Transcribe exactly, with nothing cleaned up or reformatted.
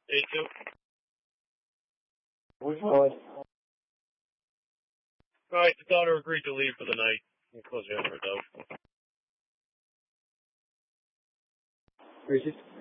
Eight two. Which one? Alright, the daughter agreed to leave for the night. You can close you out for a dog. Where's it?